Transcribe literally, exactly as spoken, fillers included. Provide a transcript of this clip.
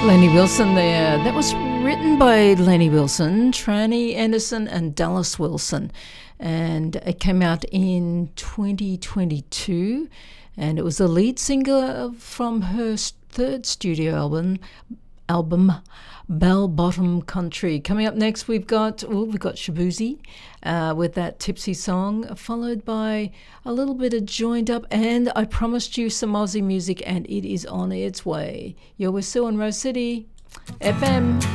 Lenny Wilson there. That was written by Lenny Wilson, Tranny Anderson and Dallas Wilson. And it came out in twenty twenty-two. And it was the lead singer from her third studio album, album Bell Bottom Country. Coming up next, we've got well, we've got Shaboozey uh, with that Tipsy song, followed by a little bit of Joined Up, and I promised you some Aussie music, and it is on its way. You're with Sue and Rose City F M.